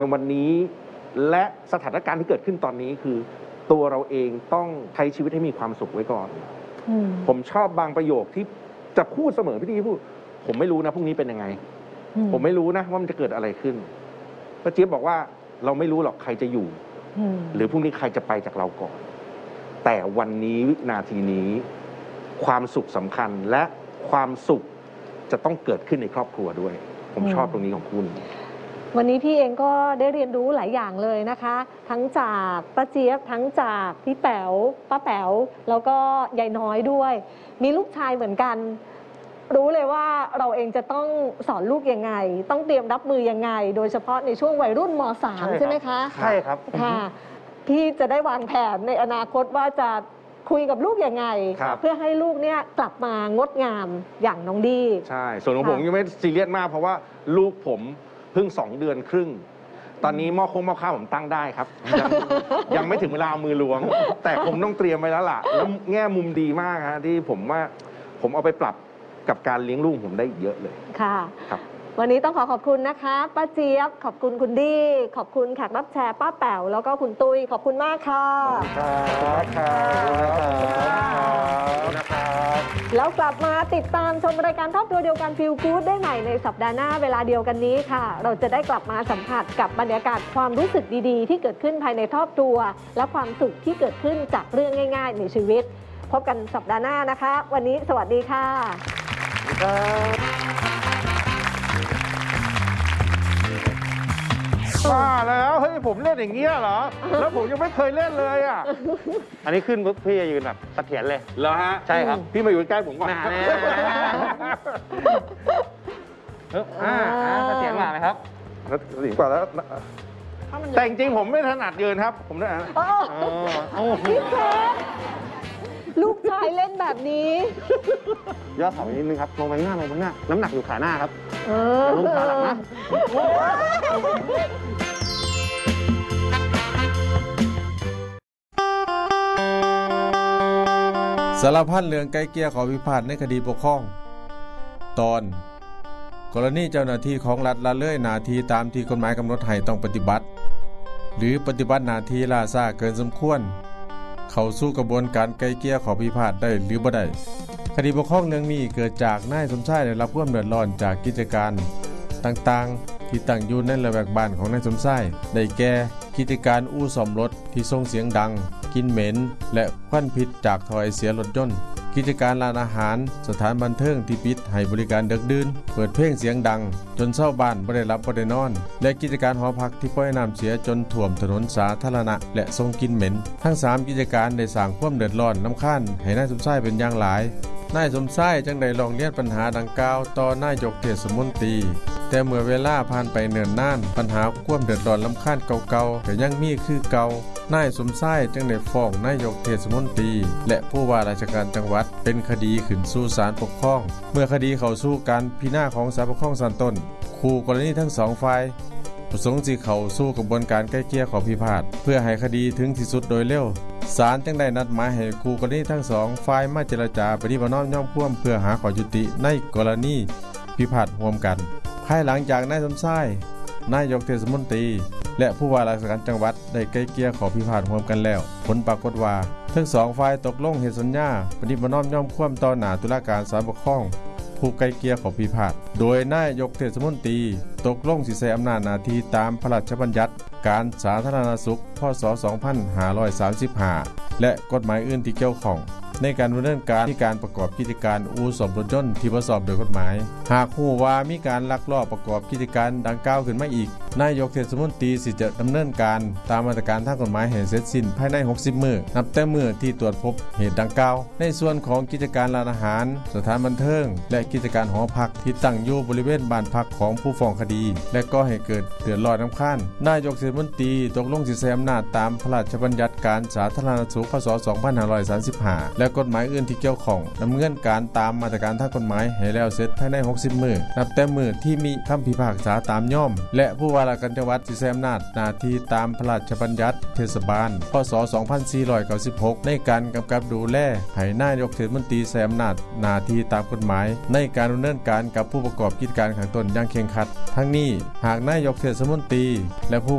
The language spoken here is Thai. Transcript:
วันนี้และสถานการณ์ที่เกิดขึ้นตอนนี้คือตัวเราเองต้องใช้ชีวิตให้มีความสุขไว้ก่อนผมชอบบางประโยคที่จะพูดเสมอพี่ดีพูดผมไม่รู้นะพรุ่งนี้เป็นยังไงผมไม่รู้นะว่ามันจะเกิดอะไรขึ้นป้าเจี๊ยบบอกว่าเราไม่รู้หรอกใครจะอยู่หรือพรุ่งนี้ใครจะไปจากเราก่อนแต่วันนี้วินาทีนี้ความสุขสำคัญและความสุขจะต้องเกิดขึ้นในครอบครัวด้วยผมชอบตรงนี้ของคุณวันนี้พี่เองก็ได้เรียนรู้หลายอย่างเลยนะคะทั้งจากป้าเจี๊ยบทั้งจากพี่แป๋วป้าแป๋วแล้วก็ยายน้อยด้วยมีลูกชายเหมือนกันรู้เลยว่าเราเองจะต้องสอนลูกยังไงต้องเตรียมรับมือยังไงโดยเฉพาะในช่วงวัยรุ่นม.3 ใช่ไหมคะใช่ครับค่ะพี่จะได้วางแผนในอนาคตว่าจะคุยกับลูกยังไงเพื่อให้ลูกเนี่ยกลับมางดงามอย่างน้องดีใช่ส่วนของผมยังไม่ซีเรียสมากเพราะว่าลูกผมเพิ่ง2 เดือนครึ่งตอนนี้หม้อข้าวผมตั้งได้ครับยังไม่ถึงเวลามือล้วงแต่ผมต้องเตรียมไว้แล้วล่ะแล้วแง่มุมดีมากฮะที่ผมว่าผมเอาไปปรับกับการเลี้ยงลูกผมได้เยอะเลยค่ะวันนี้ต้องขอบคุณนะคะป้าเจี๊ยบขอบคุณคุณดีขอบคุณแขกรับแชร์ป้าแป๋วแล้วก็คุณตุ้ยขอบคุณมากค่ะแล้วกลับมาติดตามชมรายการครอบครัวเดียวกันฟีลกู๊ดได้ใหม่ในสัปดาห์หน้าเวลาเดียวกันนี้ค่ะเราจะได้กลับมาสัมผัสกับบรรยากาศความรู้สึกดีๆที่เกิดขึ้นภายในครอบครัวและความสุขที่เกิดขึ้นจากเรื่องง่ายๆในชีวิตพบกันสัปดาห์หน้านะคะวันนี้สวัสดีค่ะว่าแล้วเฮ้ยผมเล่นอย่างเงี้ยเหรอแล้วผมยังไม่เคยเล่นเลยอ่ะอันนี้ขึ้นปุ๊บพี่จะยืนแบบเสถียรเลยเหรอฮะใช่ครับพี่มาอยู่ใกล้ผมก่อนเสถียรกว่าไหมครับเสถียรกว่าแล้วแต่จริงๆผมไม่ถนัดยืนครับผมได้พี่แจ๊คลูกชายเล่นแบบนี้ย่อเสานิดนึงครับลงไปหน้าน้ำหนักอยู่ขาหน้าครับลงขาหลังนะสารพัดเรื่องไกลเกลี่ยขอพิพาทในคดีปกครองตอนกรณีเจ้าหน้าที่ของรัฐละเลยหน้าที่ตามที่กฎหมายกำหนดให้ต้องปฏิบัติหรือปฏิบัติหน้าที่ล่าช้าเกินสมควรเข้าสู่กระบวนการไกลเกลี่ยขอพิพาทได้หรือบ่ได้คดีปกครองเรื่องนี้เกิดจากนายสมชายได้รับความเดือดร้อนจากกิจการต่างๆที่ตั้งอยู่ในระแวกบ้านของนายสมชายได้แก่กิจการอู่ซ่อมรถที่ส่งเสียงดังกลิ่นเหม็นและควันพิษจากท่อไอเสียรถยนต์กิจการร้านอาหารสถานบันเทิงที่ปิดให้บริการดึกดื่นเปิดเพลงเสียงดังจนชาวบ้านบ่ได้หลับบ่ได้นอนและกิจการหอพักที่ปล่อยน้ำเสียจนท่วมถนนสาธารณะและส่งกลิ่นเหม็นทั้ง3กิจการได้สร้างความเดือดร้อนรำคาญให้นายสมชายเป็นอย่างหลายนายสมชายจึงได้ร้องเรียนปัญหาดังกล่าวต่อนายกเทศมนตรีแต่เมื่อเวลาผ่านไปเนิ่นนานปัญหาความเดือดร้อนรำคาญเก่าๆก็ยังมีคือเก่านายสมชายจึงได้ฟ้องนายกเทศมนตรีและผู้ว่าราชการจังหวัดเป็นคดีขึ้นสู่ศาลปกครองเมื่อคดีเข้าสู่การพิจารณาของศาลปกครองชั้นต้นคู่กรณีทั้ง2ฝ่ายประสงค์สิเข้าสู่กระบวนการไกล่เกลี่ยขอพิพาทเพื่อให้คดีถึงที่สุดโดยเร็วศาลจึงได้นัดหมายให้คู่กรณีทั้ง2ฝ่ายมาเจรจาปฏิบัติย่อมร่วมเพื่อหาข้อยุติในกรณีพิพาทร่วมกันภายหลังจากนายสมชายนายกเทศมนตรีและผู้ว่าราชการจังหวัดได้ไกล่เกลี่ยขอพิพาทร่วมกันแล้วผลปรากฏว่าทั้ง2ฝ่ายตกลงเฮ็ดสัญญาปฏิบัติย่อมร่วมต่อหน้าตุลาการศาลปกครองผู้ไกล่เกลี่ยขอพิพาทโดยนายกเทศมนตรีตกลงสิใช้อำนาจหน้าที่ตามพระราชบัญญัติการสาธารณสุขพ.ศ. 2535และกฎหมายอื่นที่เกี่ยวข้องในการดำเนินการที่การประกอบกิจการอู่ซ่อมรถยนต์ที่ประกอบโดยกฎหมายหากรู้ว่ามีการลักลอบประกอบกิจการดังกล่าวขึ้นมาอีกนายกเทศมนตรีสิจะดำเนินการตามมาตรการทางกฎหมายให้เสร็จสิ้นภายใน60มื้อนับแต่มื้อที่ตรวจพบเหตุดังกล่าวในส่วนของกิจการร้านอาหารสถานบันเทิงและกิจการหอพักที่ตั้งอยู่บริเวณบ้านพักของผู้ฟ้องคดีและก็ให้เกิดเดือดร้อนรำคาญนายกเทศมนตรีตกลงสิใช้อำนาจตามพระราชบัญญัติการสาธารณสุขพ.ศ. 2535และกฎหมายอื่นที่เกี่ยวข้องดำเนินการตามมาตรการทางกฎหมายให้แล้วเสร็จภายใน60มื้อนับแต่มื้อที่มีคำพิพากษาตามย่อมและผู้ว่าราชการจังหวัดสิใช้อำนาจหน้าที่ตามพระราชบัญญัติเทศบาลพ.ศ. 2496ในการกำกับดูแลให้นายกเทศมนตรีใช้อำนาจหน้าที่ตามกฎหมายในการดำเนินการกับผู้ประกอบกิจการข้างต้นอย่างเคร่งครัดทั้งนี้หากนายกเทศมนตรีและผู้